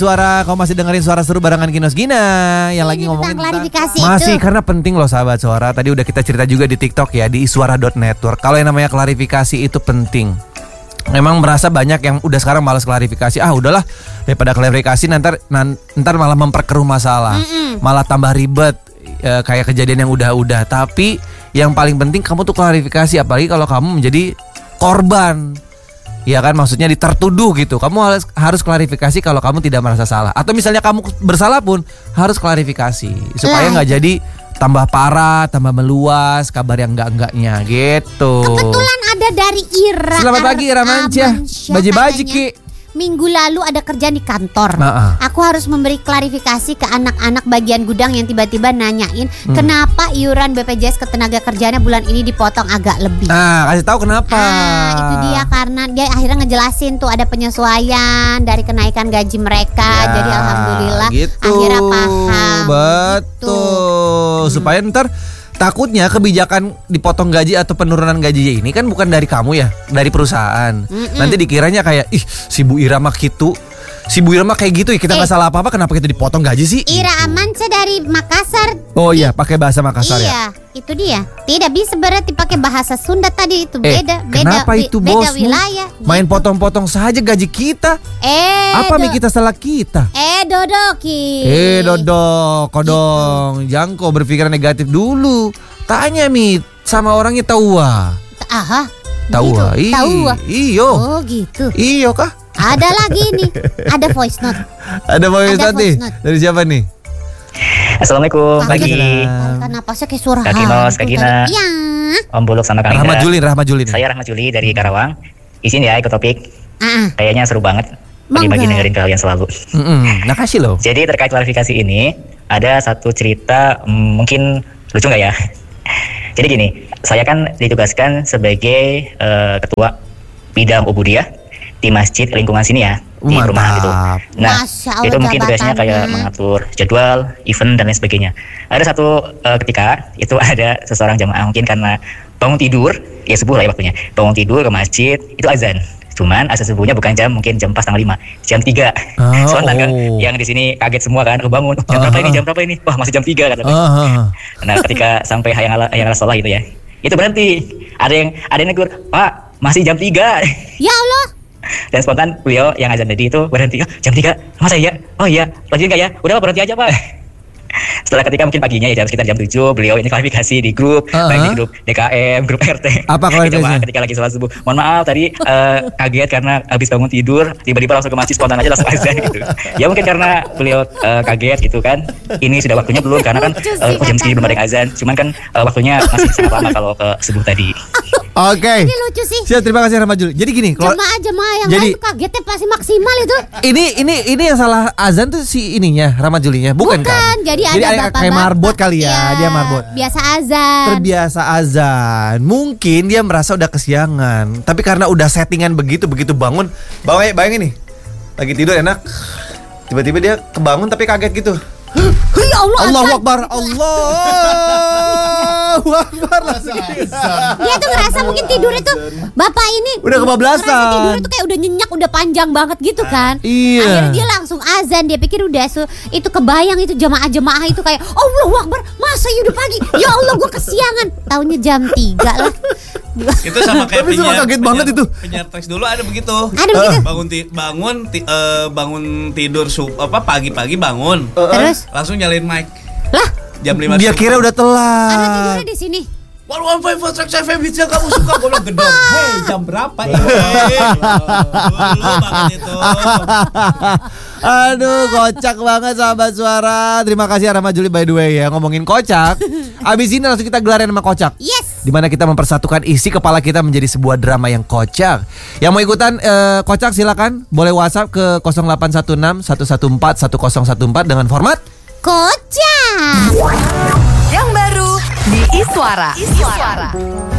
Suara, kau masih dengerin suara seru barengan Kinos Gina yang lagi ngomongin tentang klarifikasi masih itu. karena penting loh sahabat suara. Tadi udah kita cerita juga di TikTok ya, di iswara.network. Kalau yang namanya klarifikasi itu penting. Memang merasa banyak yang udah sekarang malas klarifikasi. Ah udahlah, daripada klarifikasi ntar malah memperkeruh masalah, malah tambah ribet. Kayak kejadian yang udah-udah. Tapi yang paling penting kamu tuh klarifikasi, apalagi kalau kamu menjadi korban. Ya kan, maksudnya ditertuduh gitu. Kamu harus klarifikasi kalau kamu tidak merasa salah. Atau misalnya kamu bersalah pun harus klarifikasi supaya nggak jadi tambah parah, tambah meluas kabar yang enggak-enggaknya gitu. Kebetulan ada dari Ira. Selamat pagi Ira Mansyah. Baji-baji Ki. Minggu lalu ada kerjaan di kantor. Aku harus memberi klarifikasi ke anak-anak bagian gudang yang tiba-tiba nanyain kenapa iuran BPJS Ketenagakerjaannya bulan ini dipotong agak lebih. Kasih tahu kenapa. Itu dia, karena dia akhirnya ngejelasin tuh ada penyesuaian dari kenaikan gaji mereka. Jadi alhamdulillah gitu. akhirnya paham. Betul. Supaya ntar takutnya kebijakan dipotong gaji atau penurunan gaji ini kan bukan dari kamu ya, dari perusahaan. Nanti dikiranya kayak, ih si Bu Ira mah gitu, si Bu Ira mah kayak gitu ya, kita nggak salah apa-apa, kenapa kita dipotong gaji sih? Ira Amansyah dari Makassar. Oh iya, pakai bahasa Makassar ya? Iya, itu dia. Tidak bisa berarti pakai bahasa Sunda tadi, itu beda. Kenapa itu beda bosmu? wilayah. Main potong-potong saja gaji kita. Apa nih kita salah kita? Dodoki. Dodok, kodong. Jangan kau berpikiran negatif dulu. Tanya Mi sama orangnya Tawa. Tawa. Iyo. Oh gitu. Iyo kah? Ada lagi nih. Ada voice note. Ada voice note nih. Dari siapa nih? Assalamualaikum pagi. Kenapa sih kayak suara Kak Kinos, Kak Gina. Iya. Om Buluk sama Kak Rahmat Julin. Saya Rahmat Juli dari Karawang. Izin ya ikut topik. Kayaknya seru banget. Pagi-pagi dengerin kalian selalu. Makasih loh. Jadi terkait klarifikasi ini, ada satu cerita mungkin lucu nggak ya? Jadi gini, saya kan ditugaskan sebagai ketua bidang ubudiyah di masjid lingkungan sini ya, di perumahan gitu. Nah, itu mungkin tugasnya kayak mengatur jadwal, event dan lain sebagainya. Ada satu ketika itu ada seseorang jamaah mungkin karena bangun tidur, ya subuh lah ya waktunya, bangun tidur ke masjid, itu azan. Cuman azan subuhnya bukan mungkin jam 4:30, jam 3. Soalnya kan yang di sini kaget semua kan, bangun jam berapa ini? Wah masih jam 3 katanya. Nah ketika sampai hayang ala sholat gitu ya, itu berhenti. Ada yang negur, Pak masih jam 3. Ya Allah. Dan spontan beliau yang azan tadi itu berhenti. Jam 3? Masa iya? Oh iya, lanjutin nggak ya? Udah berhenti aja Pak. Setelah ketika mungkin paginya ya sekitar jam 7 beliau ini klarifikasi di grup, baik di grup DKM, grup RT. Apa klarifikasinya? Ketika lagi sholat subuh, mohon maaf tadi kaget karena habis bangun tidur tiba-tiba langsung ke masjid spontan aja langsung azan gitu. Ya mungkin karena beliau kaget gitu kan. Ini sudah waktunya belum karena kan jam segini belum ada yang azan. Cuman kan waktunya masih sangat lama kalau ke subuh tadi. Oke. Ini lucu sih. Siap, terima kasih Rahmat Juli. Jadi gini, kalau jemaah yang lain tuh kagetnya pasti maksimal itu. Ini yang salah azan tuh si ininya Rahmat Julinya, bukan kan? Jadi ada bapak kayak marbot kali ya, dia marbot. Biasa azan. Terbiasa azan. Mungkin dia merasa udah kesiangan, tapi karena udah settingan begitu bangun, bayangin nih. Lagi tidur enak. Tiba-tiba dia kebangun tapi kaget gitu. Ya Allah. Allahu Akbar. Allahu Akbar. Dia tuh ngerasa mungkin tidur itu bapak ini udah kebablasan. Ngerasa tidur itu kayak udah nyenyak, udah panjang banget gitu kan. Iya. Akhirnya dia langsung azan. Dia pikir udah itu kebayang itu jemaah itu kayak Allahu Akbar. Masa udah pagi? Ya Allah gue kesiangan. Taunya jam 3 lah. Itu sama kayak tapi cuma kaget banget itu. Penyiar teks dulu ada begitu. Ada begitu. Bangun tidur pagi-pagi bangun. Terus langsung nyalain mic. Lah, jam 5 dia kira udah telat. Karena tidurnya di sini. 115 Trax FM hits yang kamu suka. Gue bilang gedor. Hei jam berapa ini? Dulu banget itu. Aduh kocak banget sahabat suara. Terima kasih Rahmat Juli by the way ya. Ngomongin kocak, abis ini langsung kita gelarin sama kocak. Yes. Dimana kita mempersatukan isi kepala kita menjadi sebuah drama yang kocak. Yang mau ikutan kocak silakan. Boleh WhatsApp ke 0816 114 1014 dengan format kocak. Yang baru di Iswara.